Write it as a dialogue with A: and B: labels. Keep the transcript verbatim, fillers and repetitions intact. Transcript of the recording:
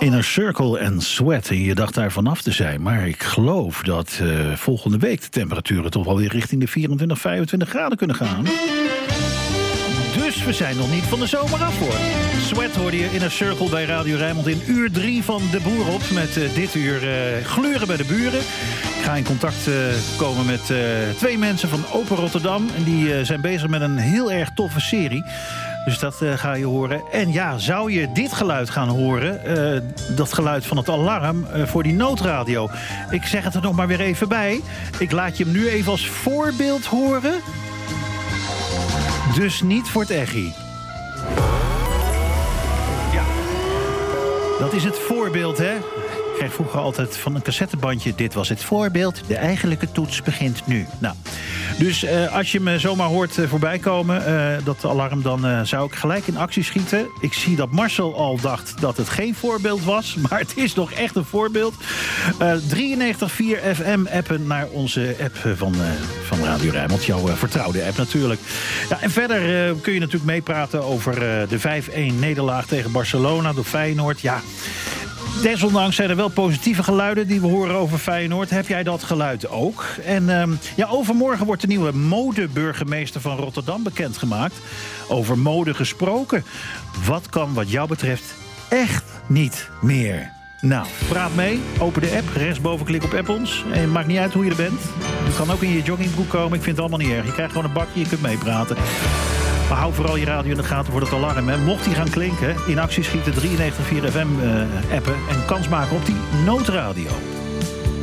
A: Inner Circle en Sweat. En je dacht daar vanaf te zijn. Maar ik geloof dat uh, volgende week de temperaturen toch wel weer richting de vierentwintig, vijfentwintig graden kunnen gaan. Dus we zijn nog niet van de zomer af, hoor. Sweat hoorde je Inner Circle bij Radio Rijnmond in uur drie van De Boer op. Met uh, dit uur uh, gluren bij de buren. Ik ga in contact uh, komen met uh, twee mensen van Open Rotterdam. En die uh, zijn bezig met een heel erg toffe serie. Dus dat uh, ga je horen. En ja, zou je dit geluid gaan horen? Uh, dat geluid van het alarm uh, voor die noodradio. Ik zeg het er nog maar weer even bij. Ik laat je hem nu even als voorbeeld horen. Dus niet voor het echi. Ja. Dat is het voorbeeld, hè? Ik kreeg vroeger altijd van een cassettebandje. Dit was het voorbeeld. De eigenlijke toets begint nu. Nou, dus uh, als je me zomaar hoort uh, voorbij komen, uh, dat alarm, dan uh, zou ik gelijk in actie schieten. Ik zie dat Marcel al dacht dat het geen voorbeeld was. Maar het is nog echt een voorbeeld. Uh, drieënnegentig komma vier F M appen naar onze app van, uh, van Radio Rijnmond. Jouw uh, vertrouwde app natuurlijk. Ja, en verder uh, kun je natuurlijk meepraten over uh, de vijf-een nederlaag tegen Barcelona door Feyenoord. Ja. Desondanks zijn er wel positieve geluiden die we horen over Feyenoord. Heb jij dat geluid ook? En um, ja, overmorgen wordt de nieuwe modeburgemeester van Rotterdam bekendgemaakt. Over mode gesproken. Wat kan wat jou betreft echt niet meer? Nou, praat mee. Open de app. Rechtsboven klik op app ons. En maakt niet uit hoe je er bent. Je kan ook in je joggingbroek komen. Ik vind het allemaal niet erg. Je krijgt gewoon een bakje. Je kunt meepraten. Maar hou vooral je radio in de gaten voor het alarm. Hè. Mocht die gaan klinken, in actie schieten drieënnegentig komma vier F M uh, appen en kans maken op die noodradio.